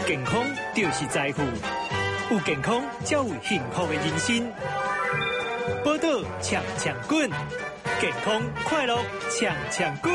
健康就是财富，有健康才有幸福的人生。报道抢抢滚，健康快乐抢抢滚。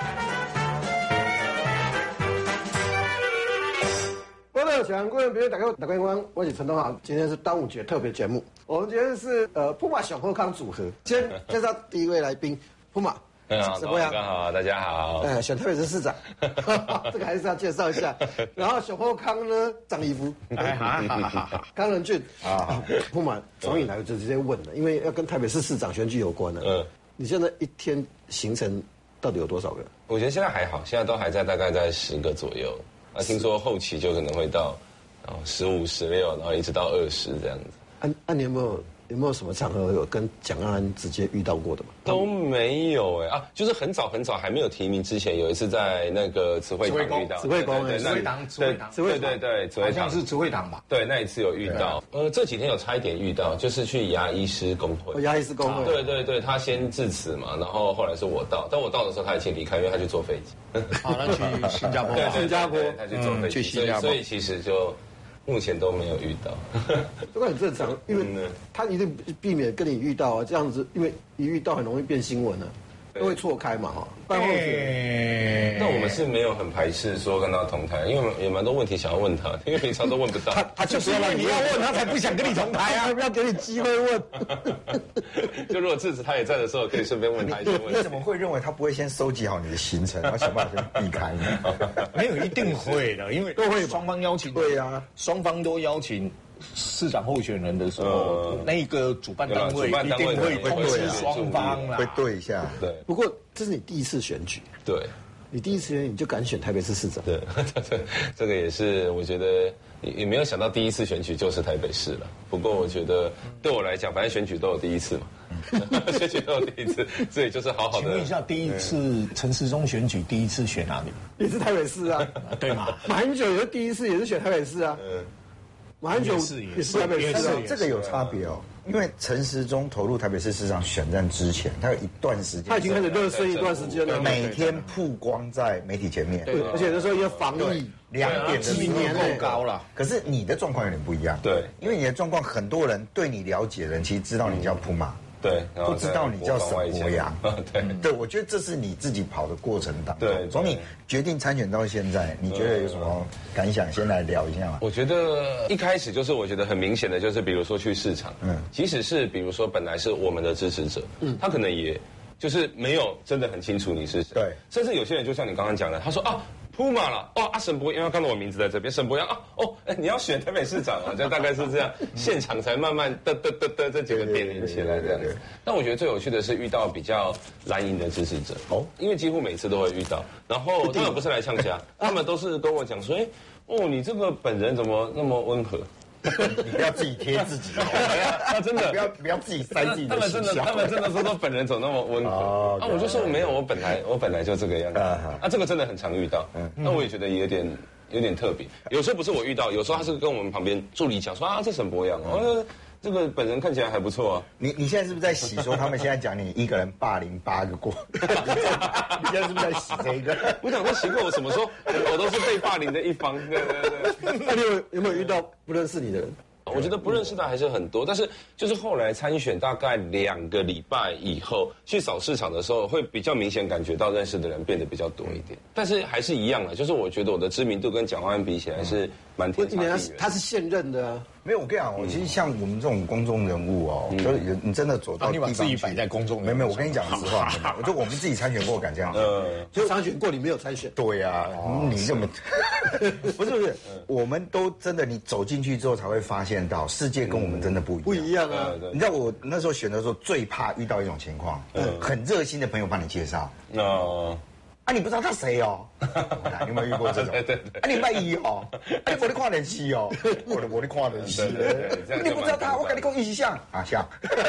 报道抢滚，别人打开光，我是陈东豪。今天是端午节特别节目，我们今天是普马小后康组合。先介绍第一位来宾，普马。 什么呀？大家好。 选台北市市长，这个还是要介绍一下。然后小后康呢，张义夫，康仁俊啊，普马从你来就直接问了，因为要跟台北市市长选举有关的。你现在一天行程到底有多少个？ 我觉得现在还好，现在都还在大概在10个左右。听说后期就可能会到15、16，然后一直到20这样子。 你有没有什么场合有跟蒋万安直接遇到过的吗？ 都没有就是很早还没有提名之前，有一次在那个慈惠堂遇到。 慈惠宫， 慈惠堂， 对， 好像是慈惠堂吧？ 对，那一次有遇到。这几天有差一点遇到，就是去牙医师工会。 牙医师工会。 对，他先致辞嘛，然后后来是我到，但我到的时候他已经离开，因为他去坐飞机。 好，那去新加坡。 对， 新加坡， 他去坐飞机， 去新加坡。 所以其实就。目前都没有遇到， 这个很正常，因为他一定避免跟你遇到啊，这样子，因为一遇到很容易变新闻啊，都会错开嘛哈。办候选， 那我们是没有很排斥说跟他同台，因为有蛮多问题想要问他，因为平常都问不到。 他就是因为你要问他才不想跟你同台啊， 不要给你机会问。 就如果智子他也在的时候，可以顺便问他一些问题。 你怎么会认为他不会先收集好你的行程，然后想办法先避开呢？ 没有，一定会的，因为都会双方邀请。 对啊， 双方都邀请市长候选人的时候，那个主办单位一定会通知双方啦， 会对一下。 对， 不过这是你第一次选举。 对。 你第一次选你就敢选台北市市长？ 对，这个也是我觉得也没有想到第一次选举就是台北市了。不过我觉得对我来讲，反正选举都有第一次嘛，选举都有第一次，所以就是好好的。 请问一下，第一次陈时中选举第一次选哪里？ 也是台北市啊， 对嘛？ 马英九也是第一次也是选台北市啊，马英九也是台北市啊， 这个有差别哦。因为陈时中投入台北市市长选战之前，他有一段时间， 他已经开始热身一段时间了， 每天曝光在媒体前面， 对，而且那时候也防疫 2点几年够高了。 可是你的状况有点不一样， 对， 因为你的状况，很多人对你了解的人，其实知道你叫普马。 对， 不知道你叫沈伯洋。 对， 我觉得这是你自己跑的过程当中。 对， 从你决定参选到现在，你觉得有什么感想？先来聊一下嘛。 我觉得一开始就是我觉得很明显的，就是比如说去市场，即使是比如说本来是我们的支持者，他可能也就是没有真的很清楚你是谁。 对， 甚至有些人就像你刚刚讲的，他说普马了沈伯洋，看到我名字在这边，沈伯洋你要选台北市长就大概是这样，现场才慢慢这几个点连起来这样子。但我觉得最有趣的是遇到比较蓝营的支持者因为几乎每次都会遇到，然后他们不是来呛家，他们都是跟我讲说，你这个本人怎么那么温和？ 你不要自己贴自己， 真的不要自己塞自己的形象。 他们真的说本人怎么那么温和我就说没有，我本来就这个样子这个真的很常遇到。那我也觉得有点特别。有时候不是我遇到，有时候他是跟我们旁边助理讲说这沈伯洋这个本人看起来还不错啊。 你现在是不是在洗说他们现在讲你一个人霸凌8个过？你现在是不是在洗这个？ 我想说奇怪，我什么时候我都是被霸凌的一方？对。 那你有没有遇到不认识你的人？ 我觉得不认识的还是很多，但是就是后来参选大概2个礼拜以后去扫市场的时候，会比较明显感觉到认识的人变得比较多一点。但是还是一样的，就是我觉得我的知名度跟蒋万安比起来是蛮天差地远。 他是现任的啊。 没有，我跟你讲，其实像我们这种公众人物就是你真的走到地方去， 你把自己摆在公众人物， 没有，我跟你讲实话，我们自己参选过，敢这样就参选过，你没有参选。 对呀，你这么不是，我们都真的，你走进去之后才会发现到世界跟我们真的不一样啊。 你知道我那时候选的时候最怕遇到一种情况，很热心的朋友帮你介绍你不知道他谁哦？你有没有遇过这种？ 对。 你卖艺哦？你没得看人戏哦？我的看人戏。你不知道他，我跟你讲一起像像。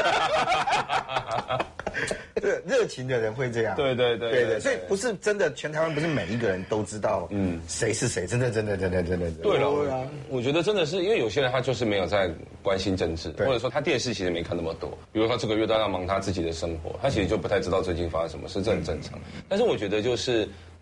对，热情的人会这样。 对， 所以不是真的，全台湾不是每一个人都知道，谁是谁，真的。 对了，我觉得真的是因为有些人他就是没有在关心政治，或者说他电视其实没看那么多，比如他这个月都要忙他自己的生活，他其实就不太知道最近发生什么事，这很正常。但是我觉得就是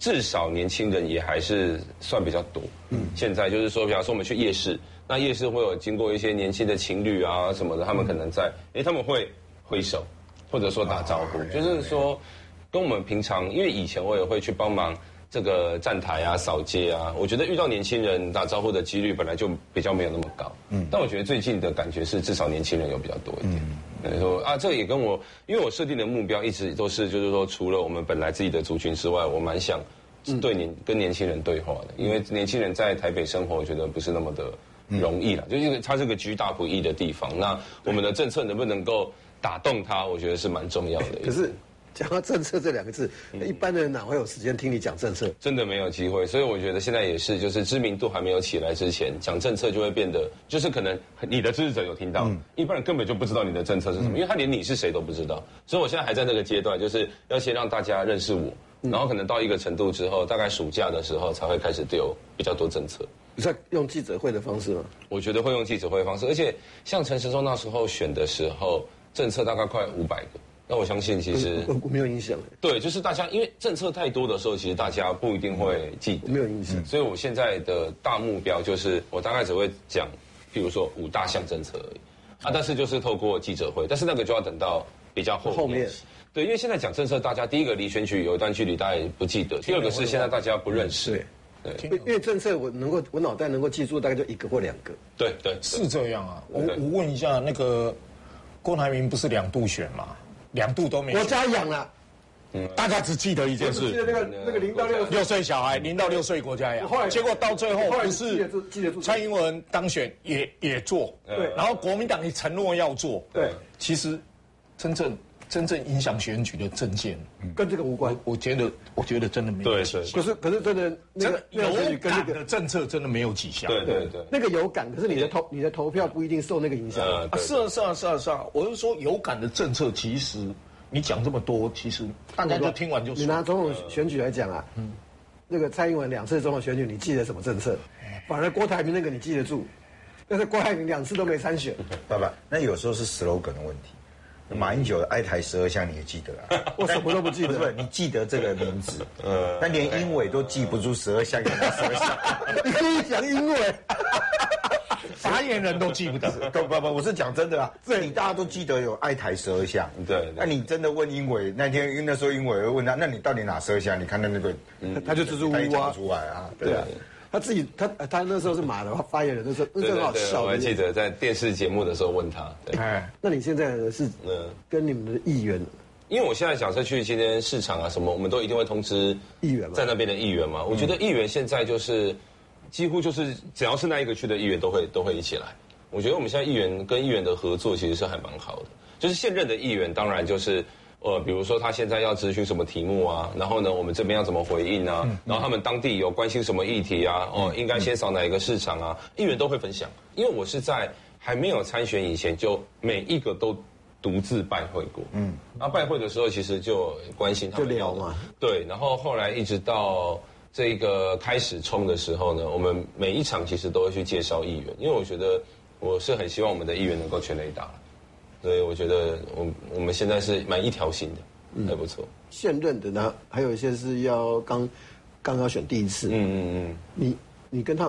至少年轻人也还是算比较多。现在就是说，比方说我们去夜市，那夜市会有经过一些年轻的情侣啊什么的，他们可能在，他们会挥手，或者说打招呼，就是说跟我们平常，因为以前我也会去帮忙这个站台啊、扫街啊，我觉得遇到年轻人打招呼的几率本来就比较没有那么高。但我觉得最近的感觉是，至少年轻人有比较多一点。说啊，这也跟我，因为我设定的目标一直都是，就是说，除了我们本来自己的族群之外，我蛮想跟年轻人对话的，因为年轻人在台北生活，我觉得不是那么的容易啦，就是它是个居大不易的地方。那我们的政策能不能够打动他，我觉得是蛮重要的。 可是讲到政策这2个字，一般的人哪会有时间听你讲政策？ 真的没有机会，所以我觉得现在也是，就是知名度还没有起来之前，讲政策就会变得，就是可能你的支持者有听到，一般人根本就不知道你的政策是什么，因为他连你是谁都不知道。所以我现在还在那个阶段，就是要先让大家认识我，然后可能到一个程度之后，大概暑假的时候才会开始丢比较多政策。 你在用记者会的方式吗？ 我觉得会用记者会的方式，而且像陈时中那时候选的时候，政策大概快500个。那我相信，其实我没有印象。 对，就是大家因为政策太多的时候，其实大家不一定会记得。 没有印象。 所以我现在的大目标就是，我大概只会讲，譬如说5大项政策而已。但是就是透过记者会，但是那个就要等到比较后面。对，因为现在讲政策，大家第一个离选举有一段距离，大家也不记得；第二个是现在大家不认识。 对，因为政策我脑袋能够记住大概就1个或2个。 对， 是这样啊。我问一下，那个郭台铭不是2度选吗？2度都没选。 国家养了， 大家只记得一件事， 记得那个0到6 岁小孩，0到6岁国家养。结果到最后不是蔡英文当选也做， 对， 然后国民党也承诺要做， 对， 其实真正影响选举的政见跟这个无关。 我觉得真的没有。 对， 可是真的那个有感的政策真的没有几项。 对， 那个有感，可是你的投票不一定受那个影响。 是啊，我是说有感的政策，其实你讲这么多，其实大家就听完就。 你拿总统选举来讲啊，那个蔡英文2次总统选举，你记得什么政策？反而郭台铭那个你记得住，但是郭台铭2次都没参选。 爸爸，那有时候是 slogan 的问题。马英九的哀台12项你也记得啊？ 我什么都不记得。 不是，你记得这个名字，但连英伟都记不住12项，给他12项。 你可以讲英伟， 发言人都记不得。 不，我是讲真的啊。这里大家都记得有哀台12项。对。那你真的问英伟那天，那时候英伟问他，那你到底哪12项？你看那个， 他就支支吾吾啊出来啊。 对啊。他自己，他那时候是马的发言人，那时候很好笑。 我还记得在电视节目的时候问他。 那你现在是跟你们的议员？ 因为我现在假设去今天市场啊什么，我们都一定会通知议员在那边的议员嘛。我觉得议员现在就是几乎就是只要是那一个区的议员都会一起来。我觉得我们现在议员跟议员的合作其实是还蛮好的。就是现任的议员当然就是。比如说他现在要咨询什么题目啊，然后呢，我们这边要怎么回应啊？然后他们当地有关心什么议题啊？应该先扫哪一个市场啊？议员都会分享，因为我是在还没有参选以前，就每一个都独自拜会过。然后拜会的时候，其实就关心他们就聊嘛。 对，然后后来一直到这个开始冲的时候呢，我们每一场其实都会去介绍议员，因为我觉得我是很希望我们的议员能够全垒打。所以我觉得我们现在是蛮一条心的，还不错。 现任的呢，还有一些是要刚要选第1次。你跟他